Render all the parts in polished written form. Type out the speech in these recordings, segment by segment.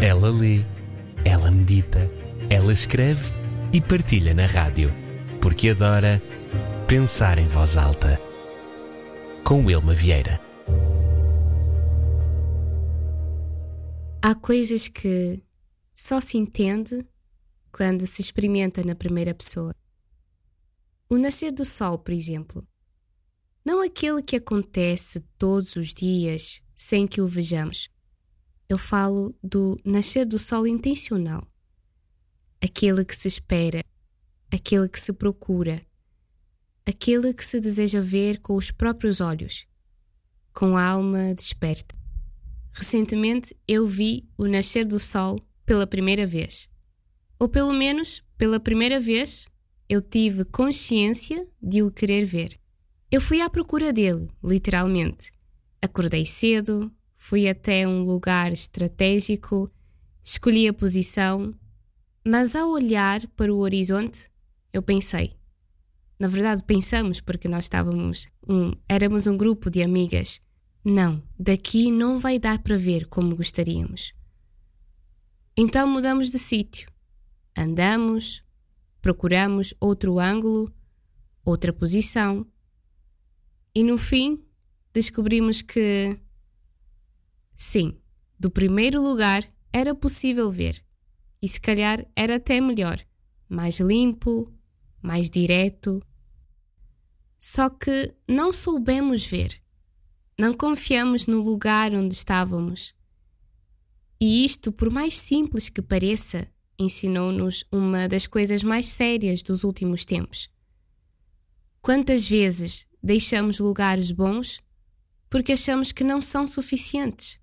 Ela lê, ela medita, ela escreve e partilha na rádio, porque adora pensar em voz alta. Com Wilma Vieira. Há coisas que só se entende quando se experimenta na primeira pessoa. O nascer do sol, por exemplo. Não aquele que acontece todos os dias sem que o vejamos. Eu falo do nascer do sol intencional. Aquele que se espera, aquele que se procura, aquele que se deseja ver com os próprios olhos, com a alma desperta. Recentemente eu vi o nascer do sol pela primeira vez. Ou pelo menos, pela primeira vez, eu tive consciência de o querer ver. Eu fui à procura dele, literalmente. Acordei cedo, fui até um lugar estratégico, escolhi a posição, mas ao olhar para o horizonte, eu pensei. Na verdade pensamos porque nós éramos um grupo de amigas. Não, daqui não vai dar para ver como gostaríamos. Então mudamos de sítio. Andamos, procuramos outro ângulo, outra posição. E no fim, descobrimos que, sim, do primeiro lugar era possível ver. E se calhar era até melhor, mais limpo, mais direto. Só que não soubemos ver. Não confiamos no lugar onde estávamos. E isto, por mais simples que pareça, ensinou-nos uma das coisas mais sérias dos últimos tempos. Quantas vezes deixamos lugares bons porque achamos que não são suficientes?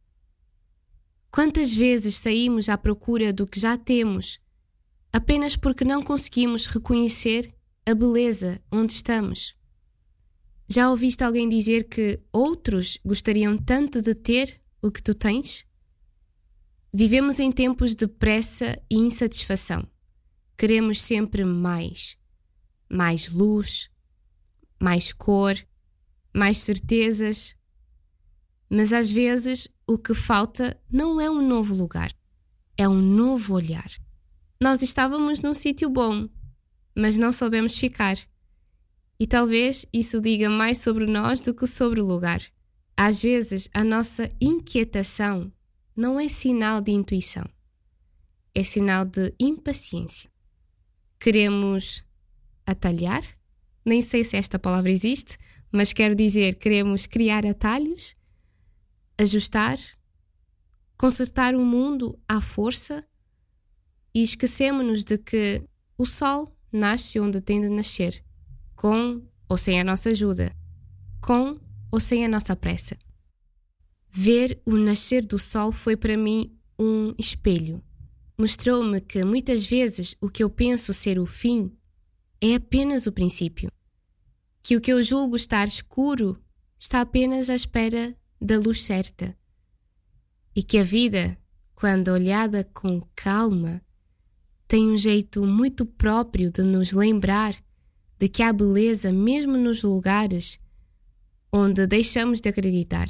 Quantas vezes saímos à procura do que já temos apenas porque não conseguimos reconhecer a beleza onde estamos? Já ouviste alguém dizer que outros gostariam tanto de ter o que tu tens? Vivemos em tempos de pressa e insatisfação. Queremos sempre mais. Mais luz, mais cor, mais certezas. Mas às vezes o que falta não é um novo lugar, é um novo olhar. Nós estávamos num sítio bom, mas não soubemos ficar. E talvez isso diga mais sobre nós do que sobre o lugar. Às vezes a nossa inquietação não é sinal de intuição, é sinal de impaciência. Queremos atalhar? Nem sei se esta palavra existe, mas quero dizer, queremos criar atalhos, ajustar, consertar o mundo à força e esquecemos-nos de que o sol nasce onde tem de nascer, com ou sem a nossa ajuda, com ou sem a nossa pressa. Ver o nascer do sol foi para mim um espelho. Mostrou-me que muitas vezes o que eu penso ser o fim é apenas o princípio. Que o que eu julgo estar escuro está apenas à espera da luz certa. E que a vida, quando olhada com calma, tem um jeito muito próprio de nos lembrar de que há beleza mesmo nos lugares onde deixamos de acreditar.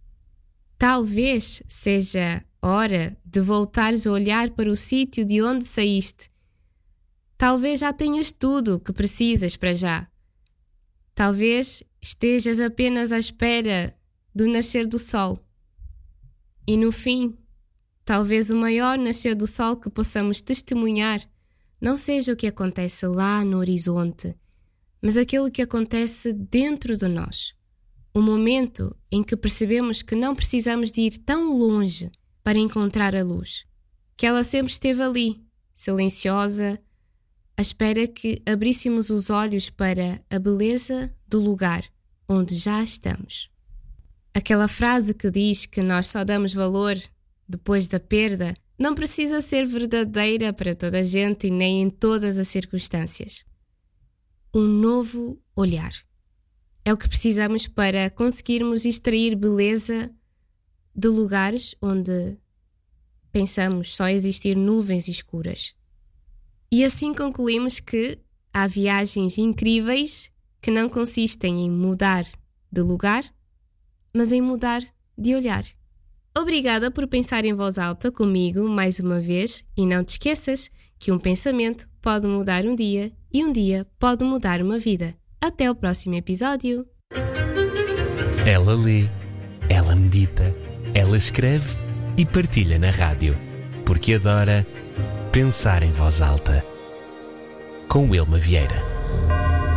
Talvez seja hora de voltares a olhar para o sítio de onde saíste. Talvez já tenhas tudo o que precisas para já. Talvez estejas apenas à espera do nascer do sol. E no fim, talvez o maior nascer do sol que possamos testemunhar não seja o que acontece lá no horizonte, mas aquilo que acontece dentro de nós. O momento em que percebemos que não precisamos de ir tão longe para encontrar a luz, que ela sempre esteve ali, silenciosa, à espera que abríssemos os olhos para a beleza do lugar onde já estamos. Aquela frase que diz que nós só damos valor depois da perda não precisa ser verdadeira para toda a gente e nem em todas as circunstâncias. Um novo olhar. É o que precisamos para conseguirmos extrair beleza de lugares onde pensamos só existir nuvens escuras. E assim concluímos que há viagens incríveis que não consistem em mudar de lugar, mas em mudar de olhar. Obrigada por pensar em voz alta comigo mais uma vez e não te esqueças que um pensamento pode mudar um dia e um dia pode mudar uma vida. Até o próximo episódio! Ela lê, ela medita, ela escreve e partilha na rádio, porque adora pensar em voz alta. Com Wilma Vieira.